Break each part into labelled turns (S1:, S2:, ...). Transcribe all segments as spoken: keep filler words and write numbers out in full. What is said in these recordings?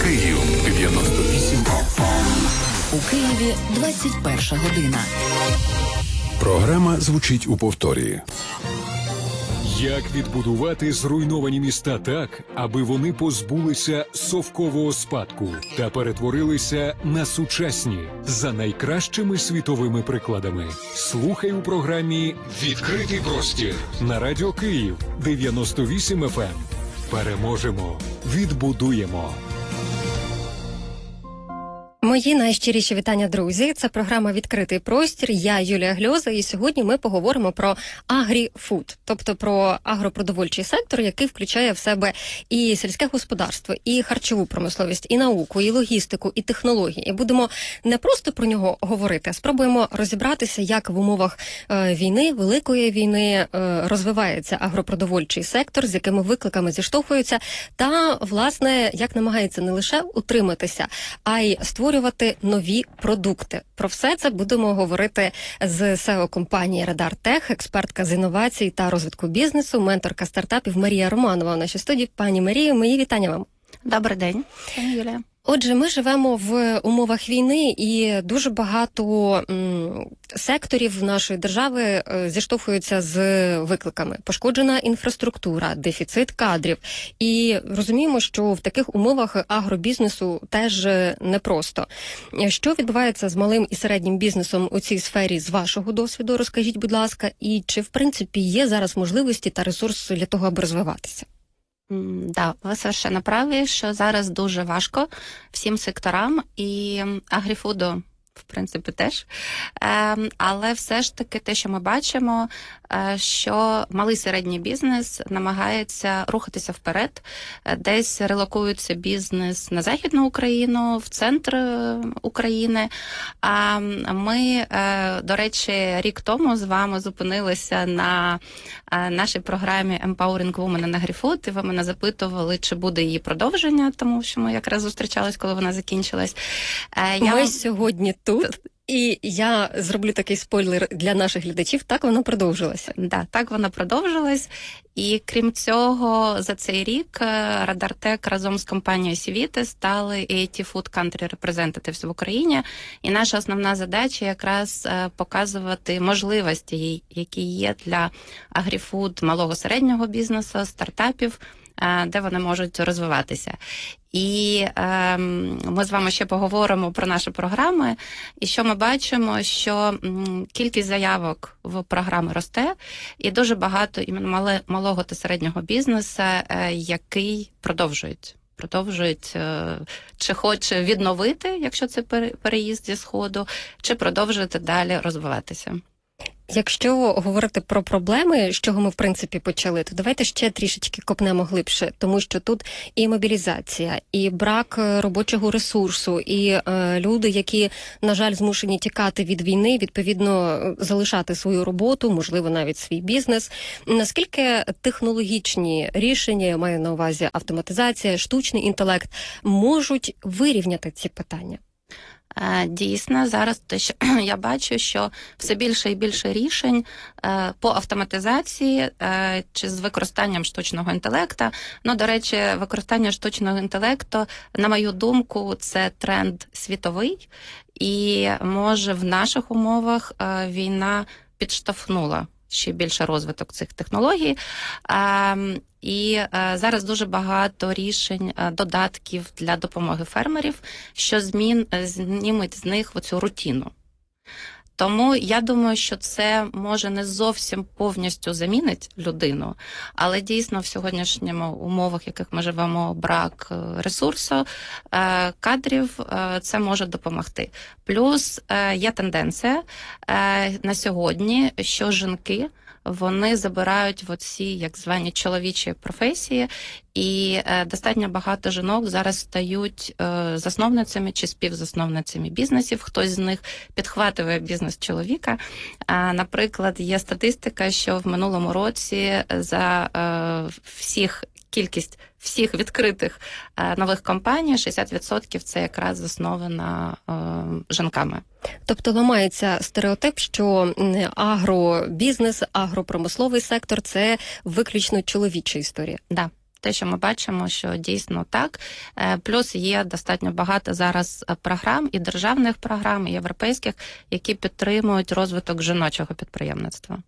S1: Київ дев'яносто вісім еф ем.
S2: У Києві двадцять перша година.
S1: Програма звучить у повторі.
S3: Як відбудувати зруйновані міста так, аби вони позбулися совкового спадку та перетворилися на сучасні за найкращими світовими прикладами? Слухай у програмі «Відкритий простір» на Радіо Київ дев'яносто вісім еф ем. Переможемо, відбудуємо.
S4: Мої найщиріші вітання, друзі. Це програма «Відкритий простір». Я Юлія Гльоза, і сьогодні ми поговоримо про агріфуд, тобто про агропродовольчий сектор, який включає в себе і сільське господарство, і харчову промисловість, і науку, і логістику, і технології. І будемо не просто про нього говорити, а спробуємо розібратися, як в умовах е, війни, великої війни, е, розвивається агропродовольчий сектор, з якими викликами зіштовхується, та, власне, як намагається не лише утриматися, а й створювати нові продукти. Про все це будемо говорити з сео-компанії «Радар-Тех», експертка з інновацій та розвитку бізнесу, менторка стартапів Марія Романова в нашій студії. Пані Марію, мої вітання вам.
S5: Добрий день, пані Юлія.
S4: Отже, ми живемо в умовах війни, і дуже багато м, секторів нашої держави е, зіштовхуються з викликами. Пошкоджена інфраструктура, дефіцит кадрів. І розуміємо, що в таких умовах агробізнесу теж непросто. Що відбувається з малим і середнім бізнесом у цій сфері з вашого досвіду? Розкажіть, будь ласка, і чи, в принципі, є зараз можливості та ресурси для того, аби розвиватися?
S5: Так, да, ви совершенно праві, що зараз дуже важко всім секторам, і агріфуду, в принципі, теж. Е, але все ж таки те, що ми бачимо, е, що малий середній бізнес намагається рухатися вперед, десь релокується бізнес на Західну Україну, в центр України. А ми, е, до речі, рік тому з вами зупинилися на е, нашій програмі Empowering Women in Agri-Food, і ви мене запитували, чи буде її продовження, тому що ми якраз зустрічались, коли вона закінчилась. Е,
S4: я... Ми сьогодні тут, і я зроблю такий спойлер для наших глядачів, так вона продовжилася.
S5: Да, так вона продовжилась. І крім цього, за цей рік Радар-Тех разом з компанією Сівіти стали ей ай ті Food Country Representatives в Україні. І наша основна задача якраз показувати можливості, які є для агріфуд малого середнього бізнесу, стартапів, де вони можуть розвиватися. І е, ми з вами ще поговоримо про наші програми. І що ми бачимо, що м, кількість заявок в програми росте, і дуже багато іменно мале, малого та середнього бізнесу, е, який продовжують. Продовжують, е, чи хоче відновити, якщо це переїзд зі Сходу, чи продовжувати далі розвиватися.
S4: Якщо говорити про проблеми, з чого ми, в принципі, почали, то давайте ще трішечки копнемо глибше, тому що тут і мобілізація, і брак робочого ресурсу, і е, люди, які, на жаль, змушені тікати від війни, відповідно, залишати свою роботу, можливо, навіть свій бізнес. Наскільки технологічні рішення, я маю на увазі автоматизація, штучний інтелект, можуть вирівняти ці питання?
S5: Дійсно, зараз те, що я бачу, що все більше і більше рішень е, по автоматизації е, чи з використанням штучного інтелекту. Ну, до речі, використання штучного інтелекту, на мою думку, це тренд світовий, і може в наших умовах е, війна підштовхнула ще більше розвиток цих технологій. А, і а, зараз дуже багато рішень, а, додатків для допомоги фермерів, що змін, знімуть з них оцю рутину. Тому я думаю, що це може не зовсім повністю замінить людину, але дійсно в сьогоднішньому умовах, в яких ми живемо, брак ресурсу, кадрів, це може допомогти. Плюс є тенденція на сьогодні, що жінки, вони забирають в оці, як звані, чоловічі професії, і е, достатньо багато жінок зараз стають е, засновницями чи співзасновницями бізнесів. Хтось з них підхватує бізнес чоловіка. А, наприклад, є статистика, що в минулому році за е, всіх кількість всіх відкритих е, нових компаній, шістдесят відсотків це якраз засновано е, жінками.
S4: Тобто ламається стереотип, що агробізнес, агропромисловий сектор – це виключно чоловіча історія.
S5: Да. Те, що ми бачимо, що дійсно так. Плюс є достатньо багато зараз програм, і державних програм, і європейських, які підтримують розвиток жіночого підприємництва.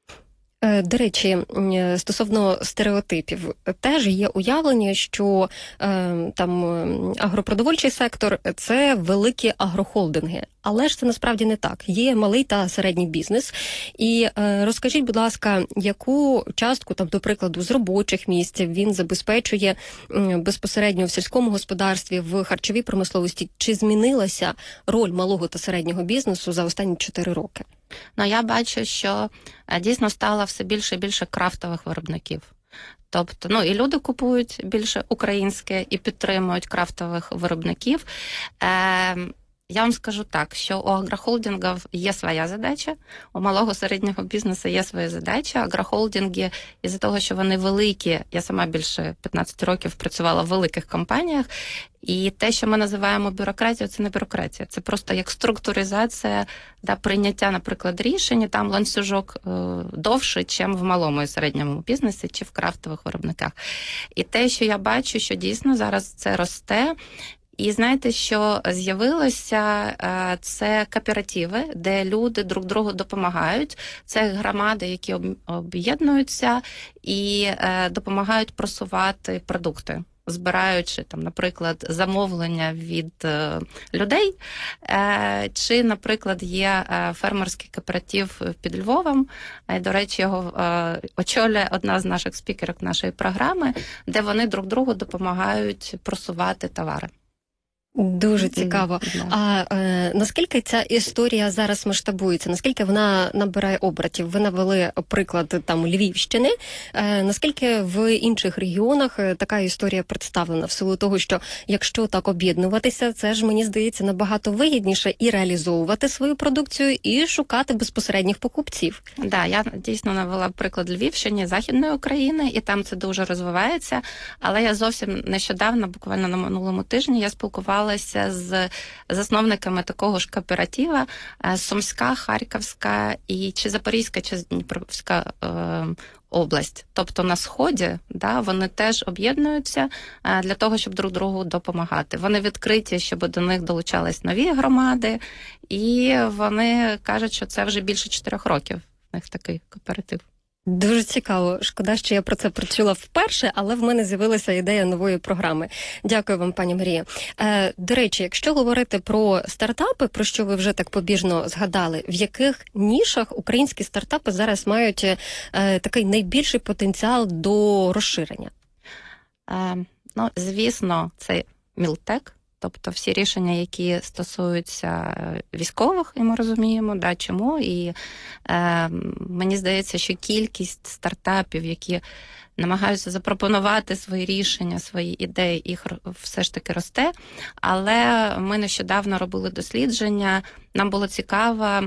S4: До речі, стосовно стереотипів, теж є уявлення, що е, там агропродовольчий сектор – це великі агрохолдинги. Але ж це насправді не так. Є малий та середній бізнес. І е, розкажіть, будь ласка, яку частку, там, до прикладу, з робочих місць він забезпечує е, безпосередньо в сільському господарстві, в харчовій промисловості? Чи змінилася роль малого та середнього бізнесу за останні чотири роки?
S5: Ну, я бачу, що дійсно стало все більше і більше крафтових виробників. Тобто, ну, і люди купують більше українське і підтримують крафтових виробників. Е, Я вам скажу так, що у агрохолдингів є своя задача, у малого середнього бізнесу є своя задача. Агрохолдинги, із-за того, що вони великі, я сама більше п'ятнадцять років працювала в великих компаніях, і те, що ми називаємо бюрократією, це не бюрократія, це просто як структуризація, да, прийняття, наприклад, рішень, там ланцюжок е, довший, чим в малому і середньому бізнесі чи в крафтових виробниках. І те, що я бачу, що дійсно зараз це росте. І знаєте, що з'явилося, це кооперативи, де люди друг другу допомагають. Це громади, які об'єднуються і допомагають просувати продукти, збираючи, там, наприклад, замовлення від людей. Чи, наприклад, є фермерський кооператив під Львовом. До речі, його очолює одна з наших спікерок нашої програми, де вони друг другу допомагають просувати товари.
S4: Дуже цікаво.
S5: Да.
S4: А е, наскільки ця історія зараз масштабується? Наскільки вона набирає обертів? Ви навели приклад там Львівщини. Е, наскільки в інших регіонах така історія представлена? В силу того, що якщо так об'єднуватися, це ж, мені здається, набагато вигідніше і реалізовувати свою продукцію, і шукати безпосередніх покупців.
S5: Так, да, я дійсно навела приклад Львівщини, Західної України, і там це дуже розвивається. Але я зовсім нещодавно, буквально на минулому тижні, я спілкувалася з засновниками такого ж кооператива Сумська, Харківська і чи Запорізька, чи Дніпровська е, область. Тобто на Сході, да, вони теж об'єднуються для того, щоб друг другу допомагати. Вони відкриті, щоб до них долучались нові громади, і вони кажуть, що це вже більше чотирьох років в них такий кооператив.
S4: Дуже цікаво. Шкода, що я про це прочула вперше, але в мене з'явилася ідея нової програми. Дякую вам, пані Марія. Е, до речі, якщо говорити про стартапи, про що ви вже так побіжно згадали, в яких нішах українські стартапи зараз мають е, такий найбільший потенціал до розширення?
S5: Е, ну, звісно, це Мілтек. Тобто всі рішення, які стосуються військових, і ми розуміємо, да, чому. І е, мені здається, що кількість стартапів, які намагаються запропонувати свої рішення, свої ідеї, їх все ж таки росте. Але ми нещодавно робили дослідження, нам було цікаво,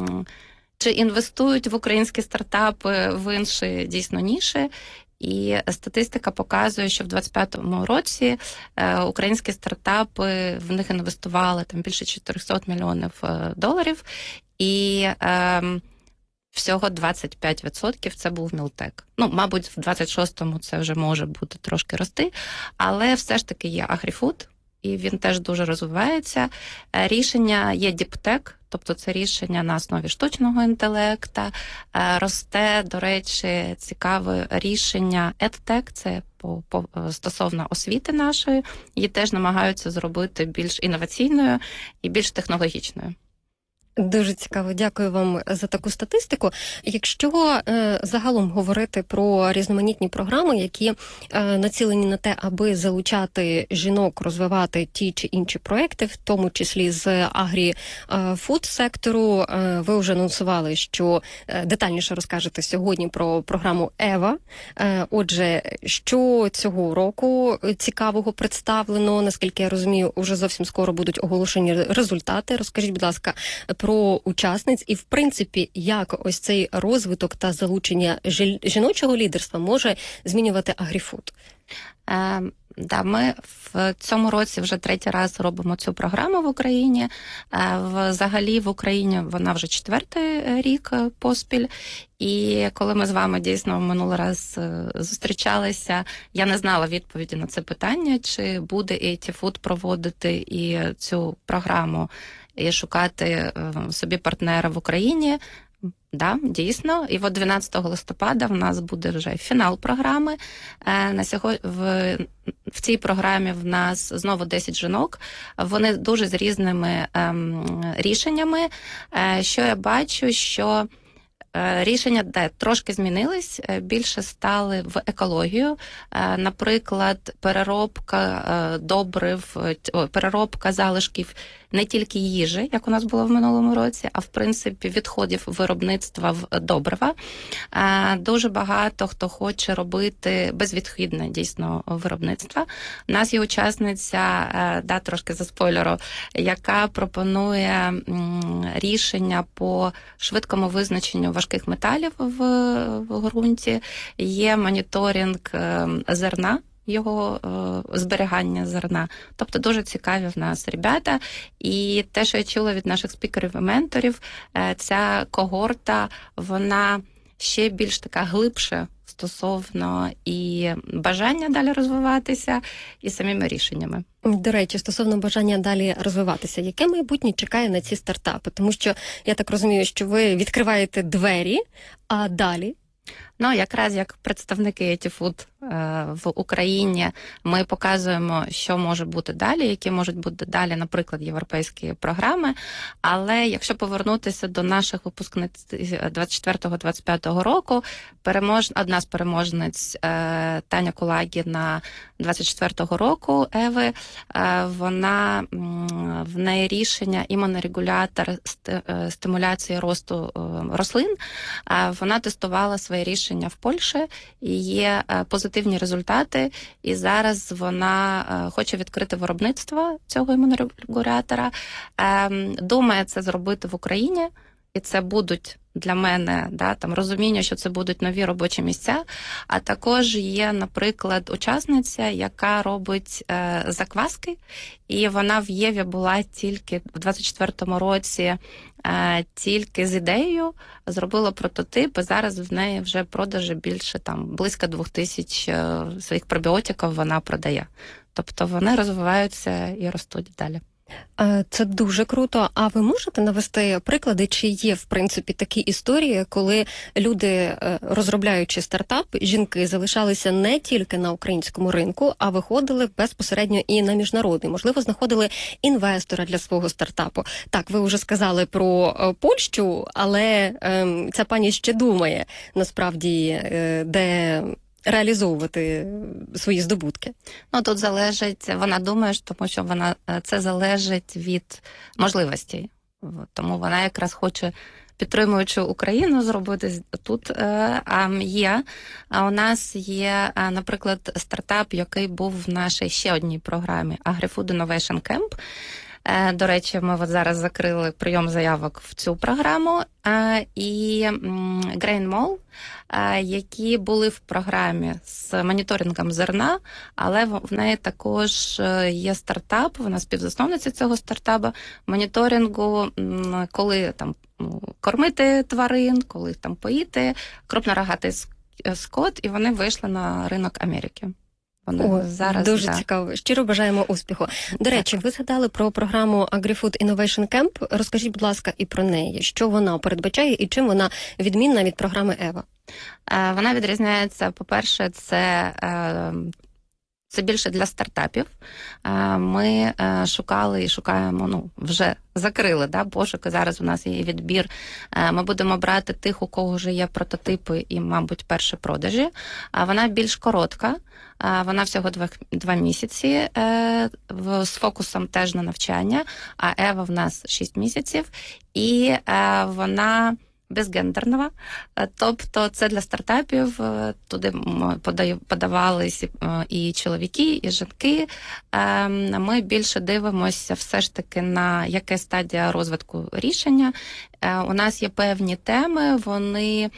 S5: чи інвестують в українські стартапи в інші дійсно ніші. І статистика показує, що в двадцять п'ятому році е, українські стартапи, в них інвестували там більше чотириста мільйонів доларів, і е, всього двадцять п'ять відсотків це був Мілтек. Ну, мабуть, в двадцять шостому це вже може бути трошки рости, але все ж таки є Агріфуд, і він теж дуже розвивається. Рішення є Діптек, тобто це рішення на основі штучного інтелекта. Росте, до речі, цікаве рішення EdTech, це по, по, стосовно освіти нашої. Її теж намагаються зробити більш інноваційною і більш технологічною.
S4: Дуже цікаво, дякую вам за таку статистику. Якщо е, загалом говорити про різноманітні програми, які е, націлені на те, аби залучати жінок, розвивати ті чи інші проекти, в тому числі з агрі-фуд сектору, е, ви вже анонсували, що е, детальніше розкажете сьогодні про програму Ева. Е, отже, що цього року цікавого представлено, наскільки я розумію, уже зовсім скоро будуть оголошені результати. Розкажіть, будь ласка, про учасниць і, в принципі, як ось цей розвиток та залучення жіночого лідерства може змінювати Агріфуд?
S5: Е, Да, ми в цьому році вже третій раз робимо цю програму в Україні. Взагалі в Україні вона вже четвертий рік поспіль. І коли ми з вами дійсно в минулий раз зустрічалися, я не знала відповіді на це питання, чи буде ей ті Food проводити і цю програму, і шукати собі партнера в Україні. Да, дійсно. І от дванадцятого листопада в нас буде вже фінал програми. На сьогодні в, в цій програмі в нас знову десять жінок. Вони дуже з різними ем, рішеннями. Е, що я бачу, що рішення де трошки змінились, більше стали в екологію. Наприклад, переробка добрив, переробка залишків не тільки їжі, як у нас було в минулому році, а в принципі відходів виробництва в добрива. Дуже багато хто хоче робити безвідхідне дійсно виробництво. У нас є учасниця, да, трошки за спойлеру, яка пропонує рішення по швидкому визначенню важких металів в, в ґрунті, є моніторинг зерна, його е, зберігання зерна. Тобто дуже цікаві в нас ребята. І те, що я чула від наших спікерів і менторів, е, ця когорта, вона ще більш така глибше стосовно і бажання далі розвиватися, і самими рішеннями.
S4: До речі, стосовно бажання далі розвиватися, яке майбутнє чекає на ці стартапи? Тому що, я так розумію, що ви відкриваєте двері, а далі?
S5: Ну, якраз як представники ей ті Food в Україні ми показуємо, що може бути далі, які можуть бути далі, наприклад, європейські програми. Але якщо повернутися до наших випускниць двадцять четвертого - двадцять п'ятого року, перемож... одна з переможниць Таня Кулагіна двадцять четвертого року, Еви, вона, в неї рішення імунорегулятор стимуляції росту рослин, вона тестувала своє рішення в Польщі, і є позитивні результати, і зараз вона хоче відкрити виробництво цього імунорегулятора. Думає це зробити в Україні, і це будуть для мене, да, там розуміння, що це будуть нові робочі місця. А також є, наприклад, учасниця, яка робить е, закваски, і вона в Єві була тільки в двадцять четвертому році, е, тільки з ідеєю, зробила прототип, і зараз в неї вже продажі більше, там, близько двох тисяч е, своїх пробіотиків вона продає. Тобто вони розвиваються і ростуть далі.
S4: Це дуже круто. А ви можете навести приклади, чи є, в принципі, такі історії, коли люди, розробляючи стартап, жінки залишалися не тільки на українському ринку, а виходили безпосередньо і на міжнародний? Можливо, знаходили інвестора для свого стартапу. Так, ви вже сказали про Польщу, але е, ця пані ще думає, насправді, е, де реалізовувати свої здобутки.
S5: Ну, тут залежить, вона думає, тому що вона, це залежить від можливостей. Тому вона якраз хоче, підтримуючи Україну, зробити тут. А є, а у нас є, наприклад, стартап, який був в нашій ще одній програмі AgriFood Innovation Camp. До речі, ми от зараз закрили прийом заявок в цю програму. І Grain Mall, які були в програмі з моніторингом зерна, але в неї також є стартап, вона співзасновниця цього стартапу, моніторингу, коли там кормити тварин, коли там поїти, крупнорогатий скот, і вони вийшли на ринок Америки.
S4: О, зараз, дуже да. цікаво. Щиро бажаємо успіху. До так. речі, ви згадали про програму AgriFood Innovation Camp. Розкажіть, будь ласка, і про неї. Що вона передбачає і чим вона відмінна від програми Ева?
S5: Вона відрізняється, по-перше, це... Це більше для стартапів. Ми шукали і шукаємо, ну, вже закрили, да, пошуки. Зараз у нас є відбір. Ми будемо брати тих, у кого вже є прототипи і, мабуть, перші продажі. Вона більш коротка, вона всього два, два місяці з фокусом теж на навчання, а Ева в нас шість місяців. І вона безгендерного, тобто це для стартапів, туди подавались і чоловіки, і жінки. Ми більше дивимося все ж таки на яка стадія розвитку рішення. У нас є певні теми, вони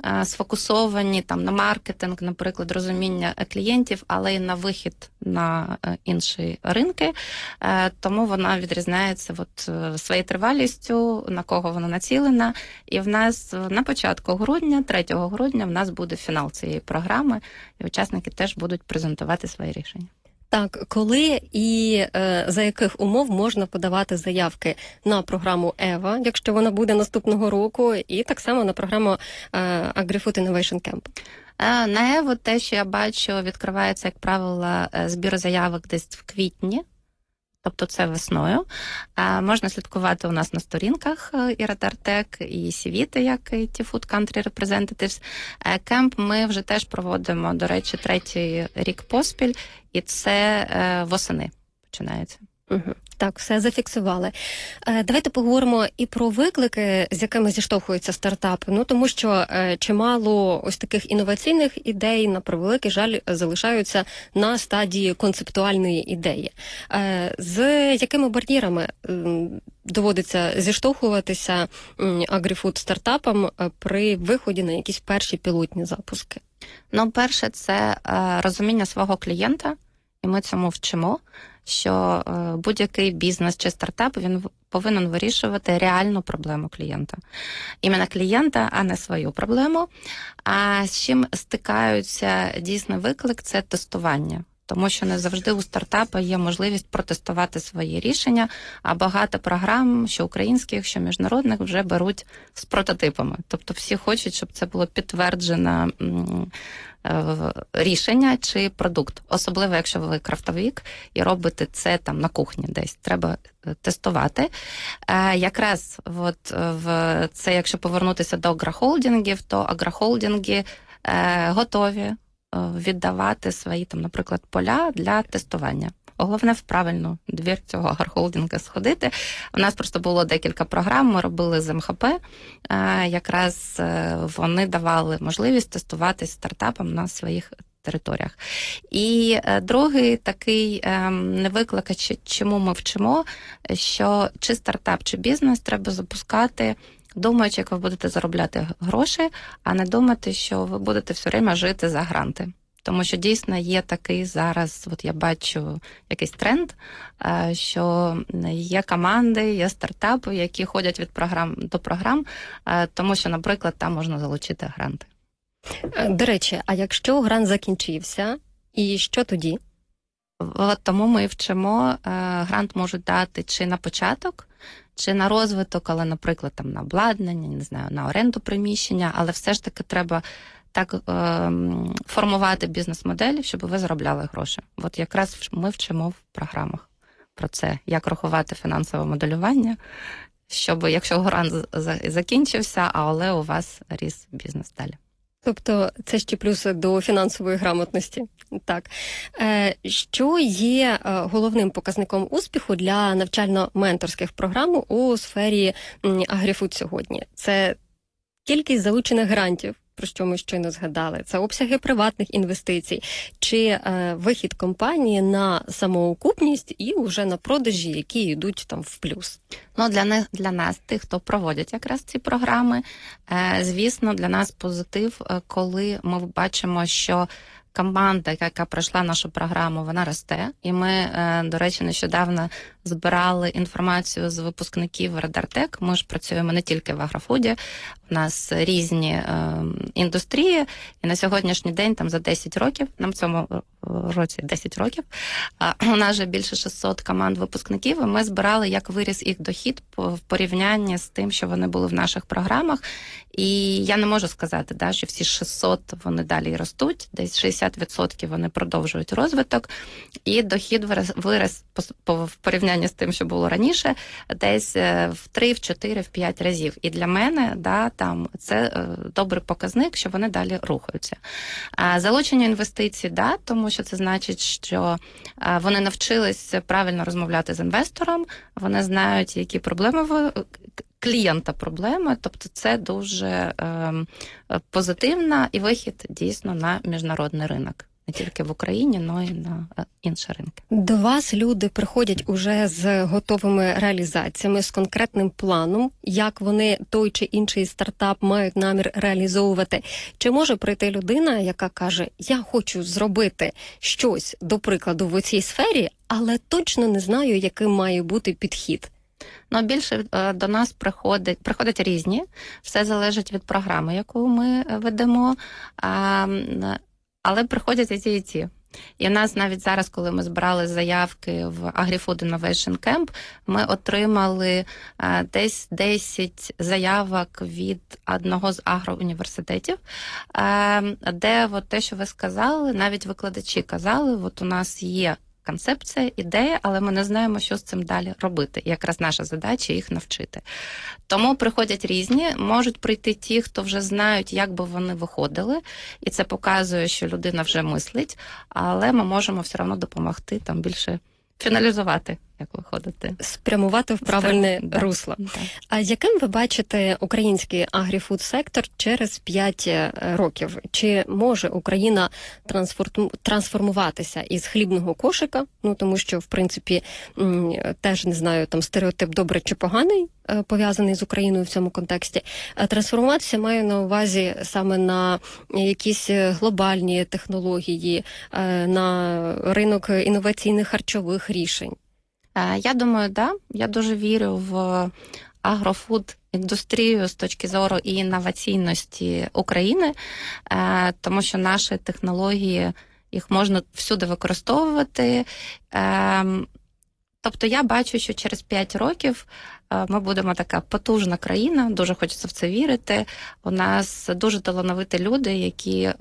S5: сфокусовані там на маркетинг, наприклад, розуміння клієнтів, але й на вихід на інші ринки. Тому вона відрізняється от своєю тривалістю, на кого вона націлена. І в нас на початку грудня, третього грудня, в нас буде фінал цієї програми, і учасники теж будуть презентувати свої рішення.
S4: Так, коли і е, за яких умов можна подавати заявки на програму Ева, якщо вона буде наступного року, і так само на програму е, AgriFood Innovation Camp?
S5: Е, на Еву те, що я бачу, відкривається, як правило, збір заявок десь в квітні. Тобто це весною. А, можна слідкувати у нас на сторінках і Радартек, і Сівіти, як і ті Food Country Representatives. А, кемп ми вже теж проводимо, до речі, третій рік поспіль, і це е, восени починається.
S4: Угу. Так, все зафіксували. Е, давайте поговоримо і про виклики, з якими зіштовхуються стартапи. Ну, тому що е, чимало ось таких інноваційних ідей, на превеликий жаль, залишаються на стадії концептуальної ідеї. Е, з якими бар'єрами е, доводиться зіштовхуватися е, AgriFood стартапам е, при виході на якісь перші пілотні запуски?
S5: Ну, перше, це е, розуміння свого клієнта, і ми цьому вчимо, що будь-який бізнес чи стартап, він повинен вирішувати реальну проблему клієнта. Іменно клієнта, а не свою проблему. А з чим стикаються дійсно виклик – це тестування. Тому що не завжди у стартапа є можливість протестувати свої рішення, а багато програм, що українських, що міжнародних, вже беруть з прототипами. Тобто всі хочуть, щоб це було підтверджено рішення чи продукт. Особливо, якщо ви крафтовик і робите це там на кухні десь. Треба тестувати. Е, якраз от в це, якщо повернутися до агрохолдингів, то агрохолдинги е, готові віддавати свої, там, наприклад, поля для тестування. Головне в правильну двір цього агрохолдинга сходити. У нас просто було декілька програм, ми робили з ем ха пе, якраз вони давали можливість тестувати стартапам на своїх територіях. І другий такий невиклик, чому ми вчимо, що чи стартап, чи бізнес треба запускати, думаючи, як ви будете заробляти гроші, а не думати, що ви будете все время жити за гранти. Тому що дійсно є такий зараз, от я бачу якийсь тренд, що є команди, є стартапи, які ходять від програм до програм, тому що, наприклад, там можна залучити гранти.
S4: До речі, а якщо грант закінчився, і що тоді?
S5: От тому ми вчимо, грант можуть дати чи на початок, чи на розвиток, але, наприклад, там на обладнання, не знаю, на оренду приміщення, але все ж таки треба так е, формувати бізнес-модель, щоб ви заробляли гроші. От якраз ми вчимо в програмах про це, як рахувати фінансове моделювання, щоб, якщо грант закінчився, але у вас ріс бізнес далі.
S4: Тобто це ще плюс до фінансової грамотності. Так. Е, що є головним показником успіху для навчально-менторських програм у сфері AgriFood сьогодні? Це кількість залучених грантів, про що ми щойно згадали, це обсяги приватних інвестицій, чи е, вихід компанії на самоокупність і вже на продажі, які йдуть там в плюс?
S5: Ну, для, не, для нас, тих, хто проводять якраз ці програми, е, звісно, для нас позитив, коли ми бачимо, що команда, яка пройшла нашу програму, вона росте. І ми, до речі, нещодавно збирали інформацію з випускників Радартек. Ми ж працюємо не тільки в агрофуді, у нас різні е, індустрії, і на сьогоднішній день там за десять років, нам в цьому році десять років, а у нас вже більше шістсот команд випускників, і ми збирали, як виріс їх дохід в порівнянні з тим, що вони були в наших програмах. І я не можу сказати, да, що всі шістсот вони далі ростуть, десь шістдесят відсотків вони продовжують розвиток, і дохід вирос, вирос в порівнянні з тим, що було раніше, десь в три, в чотири, в п'ять разів. І для мене, да, там це добрий показник, що вони далі рухаються. А залучення інвестицій, да, тому що це значить, що вони навчились правильно розмовляти з інвестором, вони знають, які проблеми в клієнта проблеми, тобто це дуже е, позитивно і вихід дійсно на міжнародний ринок. не тільки в Україні, але й на інші ринки.
S4: До вас люди приходять уже з готовими реалізаціями, з конкретним планом, як вони той чи інший стартап мають намір реалізовувати. Чи може прийти людина, яка каже, я хочу зробити щось, до прикладу, в цій сфері, але точно не знаю, яким має бути підхід?
S5: Ну, більше до нас приходять, приходять різні, все залежить від програми, яку ми ведемо, але приходять і ті, і ті. І в нас навіть зараз, коли ми збирали заявки в AgriFood Innovation Camp, ми отримали а, десь десять заявок від одного з агроуніверситетів, а, де от те, що ви сказали, навіть викладачі казали, от у нас є концепція, ідея, але ми не знаємо, що з цим далі робити. І якраз наша задача їх навчити. Тому приходять різні, можуть прийти ті, хто вже знають, як би вони виходили, і це показує, що людина вже мислить, але ми можемо все одно допомогти там більше фіналізувати, як виходити.
S4: Спрямувати в правильне
S5: да.
S4: русло.
S5: Да.
S4: А яким ви бачите український агріфуд-сектор через п'ять років? Чи може Україна трансформуватися із хлібного кошика? Ну, тому що, в принципі, теж, не знаю, там стереотип добре чи поганий, пов'язаний з Україною в цьому контексті. Трансформуватися маю на увазі саме на якісь глобальні технології, на ринок інноваційних харчових рішень.
S5: Я думаю, да. Я дуже вірю в агрофуд індустрію з точки зору і інноваційності України, тому що наші технології, їх можна всюди використовувати. Тобто я бачу, що через п'ять років ми будемо така потужна країна, дуже хочеться в це вірити. У нас дуже талановиті люди, які е,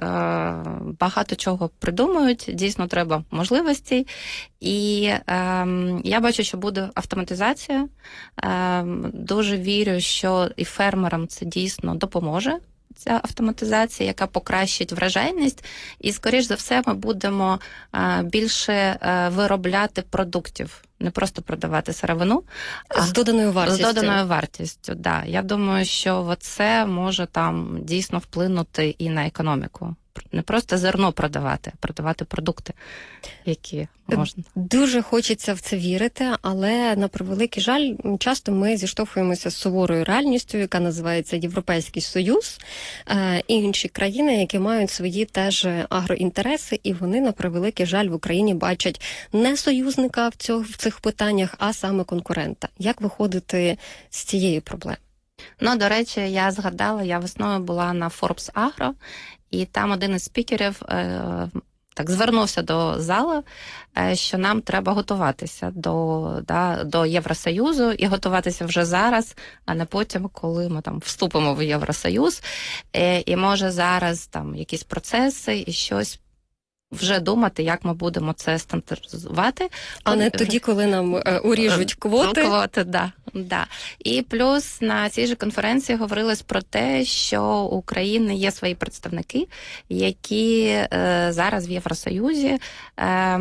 S5: багато чого придумують, дійсно треба можливостей. І е, я бачу, що буде автоматизація. Е, дуже вірю, що і фермерам це дійсно допоможе. Ця автоматизація, яка покращить врожайність, і, скоріш за все, ми будемо а, більше а, виробляти продуктів, не просто продавати сировину, а
S4: з доданою вартістю.
S5: З доданою вартістю, да. Я думаю, що це може там дійсно вплинути і на економіку. Не просто зерно продавати, а продавати продукти, які можна.
S4: Дуже хочеться в це вірити, але, на превеликий жаль, часто ми зіштовхуємося з суворою реальністю, яка називається Європейський Союз, і інші країни, які мають свої теж агроінтереси, і вони, на превеликий жаль, в Україні бачать не союзника в, цьох, в цих питаннях, а саме конкурента. Як виходити з цієї проблеми?
S5: Ну, до речі, я згадала, я весною була на Forbes Agro, і там один із спікерів е, так звернувся до зала, е, що нам треба готуватися до, да, до Євросоюзу і готуватися вже зараз, а не потім, коли ми там вступимо в Євросоюз. Е, і може зараз там якісь процеси і щось вже думати, як ми будемо це стандартизувати.
S4: А не тоді, коли нам е, уріжуть квоти.
S5: Квоти, да, да. І плюс на цій же конференції говорилось про те, що у України є свої представники, які е, зараз в Євросоюзі е,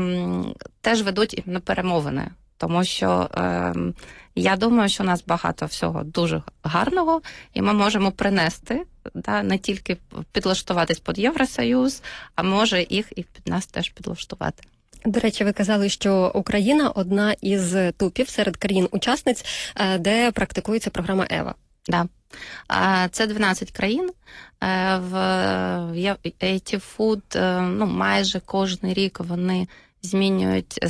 S5: теж ведуть на перемовини. Тому що е, я думаю, що у нас багато всього дуже гарного, і ми можемо принести, да, не тільки підлаштуватись під Євросоюз, а може їх і під нас теж підлаштувати.
S4: До речі, ви казали, що Україна одна із топів серед країн-учасниць, де практикується програма ЕВА.
S5: Да. Це дванадцять країн. В AgriFood, ну, майже кожен рік вони змінюють